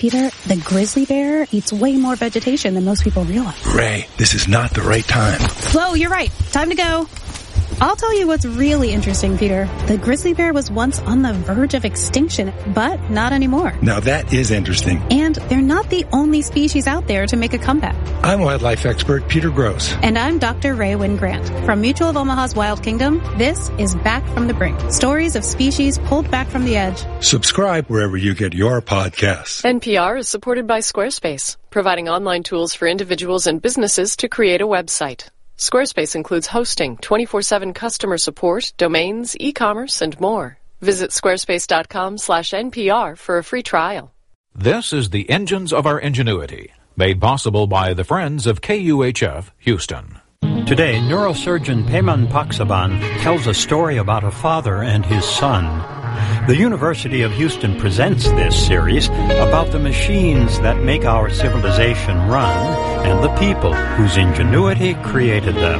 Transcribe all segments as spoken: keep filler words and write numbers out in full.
Peter, the grizzly bear eats way more vegetation than most people realize. Ray, this is not the right time. Whoa, you're right. Time to go. I'll tell you what's really interesting, Peter. The grizzly bear was once on the verge of extinction, but not anymore. Now that is interesting. And they're not the only species out there to make a comeback. I'm wildlife expert Peter Gross. And I'm Doctor Ray Wynn Grant. From Mutual of Omaha's Wild Kingdom, this is Back from the Brink. Stories of species pulled back from the edge. Subscribe wherever you get your podcasts. N P R is supported by Squarespace, providing online tools for individuals and businesses to create a website. Squarespace includes hosting, twenty-four seven customer support, domains, e-commerce, and more. Visit squarespace.com slash NPR for a free trial. This is the Engines of Our Ingenuity, made possible by the Friends of K U H F Houston. Today, neurosurgeon Peyman Paksaban tells a story about a father and his son. The University of Houston presents this series about the machines that make our civilization run and the people whose ingenuity created them.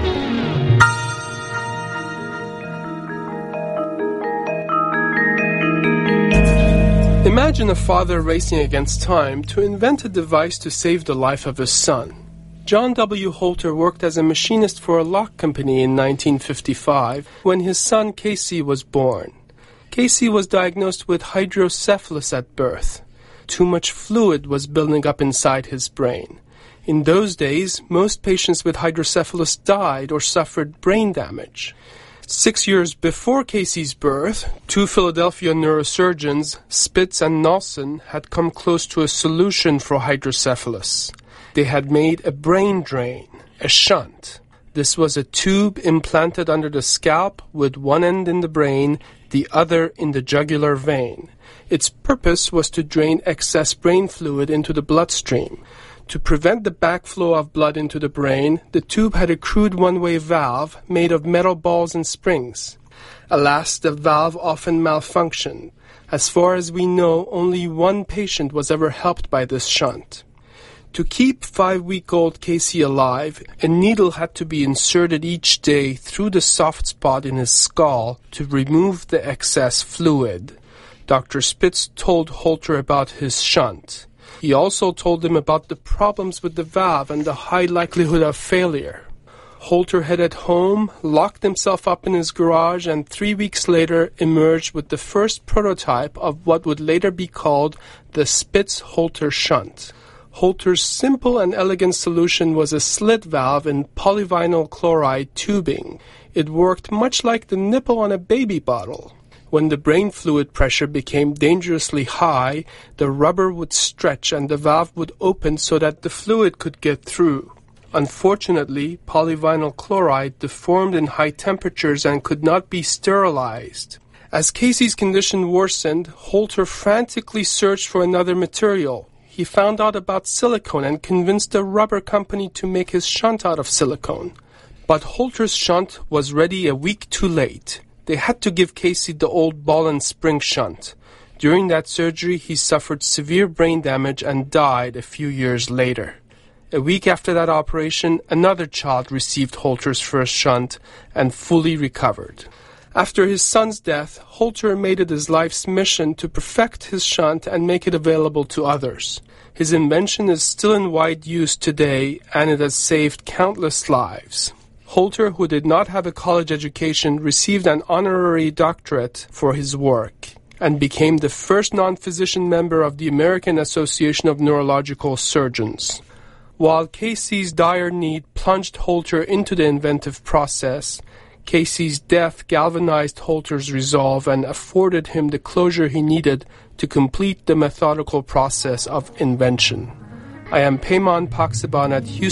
Imagine a father racing against time to invent a device to save the life of his son. John W. Holter worked as a machinist for a lock company in nineteen fifty-five when his son Casey was born. Casey was diagnosed with hydrocephalus at birth. Too much fluid was building up inside his brain. In those days, most patients with hydrocephalus died or suffered brain damage. Six years before Casey's birth, two Philadelphia neurosurgeons, Spitz and Nelson, had come close to a solution for hydrocephalus. They had made a brain drain, a shunt. This was a tube implanted under the scalp with one end in the brain, the other in the jugular vein. Its purpose was to drain excess brain fluid into the bloodstream. To prevent the backflow of blood into the brain, the tube had a crude one-way valve made of metal balls and springs. Alas, the valve often malfunctioned. As far as we know, only one patient was ever helped by this shunt. To keep five-week-old Casey alive, a needle had to be inserted each day through the soft spot in his skull to remove the excess fluid. Doctor Spitz told Holter about his shunt. He also told him about the problems with the valve and the high likelihood of failure. Holter headed home, locked himself up in his garage, and three weeks later emerged with the first prototype of what would later be called the Spitz-Holter shunt. Holter's simple and elegant solution was a slit valve in polyvinyl chloride tubing. It worked much like the nipple on a baby bottle. When the brain fluid pressure became dangerously high, the rubber would stretch and the valve would open so that the fluid could get through. Unfortunately, polyvinyl chloride deformed in high temperatures and could not be sterilized. As Casey's condition worsened, Holter frantically searched for another material. He found out about silicone and convinced a rubber company to make his shunt out of silicone. But Holter's shunt was ready a week too late. They had to give Casey the old ball and spring shunt. During that surgery, he suffered severe brain damage and died a few years later. A week after that operation, another child received Holter's first shunt and fully recovered. After his son's death, Holter made it his life's mission to perfect his shunt and make it available to others. His invention is still in wide use today, and it has saved countless lives. Holter, who did not have a college education, received an honorary doctorate for his work and became the first non-physician member of the American Association of Neurological Surgeons. While Casey's dire need plunged Holter into the inventive process, Casey's death galvanized Holter's resolve and afforded him the closure he needed to complete the methodical process of invention. I am Peyman Paksaban at Houston